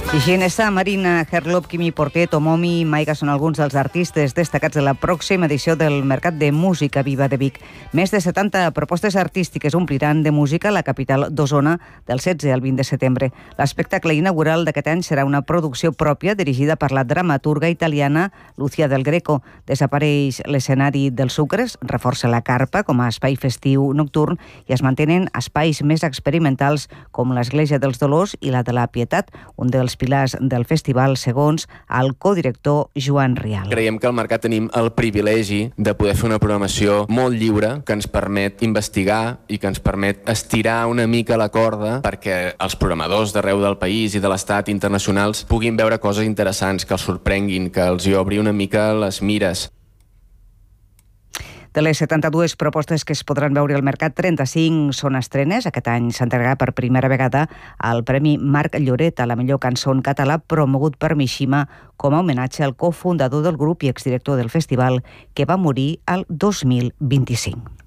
Ginesta, Marina, Herlop, Quimi Porter, Tomomi i Maiga són alguns dels artistes destacats de la pròxima edició del Mercat de Música Viva de Vic. Més de 70 propostes artístiques ompliran de música la capital d'Osona del 16 al 20 de setembre. L'espectacle inaugural d'aquest any serà una producció pròpia dirigida per la dramaturga italiana Lucia Del Greco. Desapareix l'escenari dels Sucres, reforça la carpa com a espai festiu nocturn i es mantenen espais més experimentals com l'Església dels Dolors i la de la Pietat, un dels pilars del festival, segons el codirector Joan Rial. Creiem que al Mercat tenim el privilegi de poder fer una programació molt lliure que ens permet investigar i que ens permet estirar una mica la corda perquè els programadors d'arreu del país i de l'estat internacionals puguin veure coses interessants, que els sorprenguin, que els hi obri una mica les mires. De les 72 propostes que es podran veure al mercat, 35 són estrenes. Aquest any s'entregarà per primera vegada el Premi Marc Lloret a la millor cançó en català, promogut per Mishima com a homenatge al cofundador del grup i exdirector del festival, que va morir el 2025.